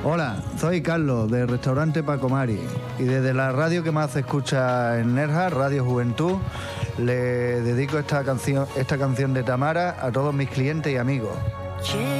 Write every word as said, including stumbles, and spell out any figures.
Hola, soy Carlos, del restaurante Paco Mari, y desde la radio que más se escucha en Nerja, Radio Juventud, le dedico esta canción, esta canción de Tamara a todos mis clientes y amigos.